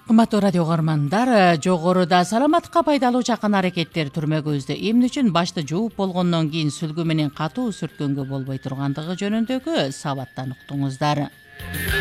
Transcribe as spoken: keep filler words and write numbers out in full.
Кымбаттуу радио көрөрмандар, жогоруда саламатка пайдалуу жакын аракеттер түрмөгүбүздү эмне үчүн башты жууп болгондон кийин сүлгү менен катуу сүрткөнгө болбой тургандыгы жөнүндөгү сабаттан уктуңуздар.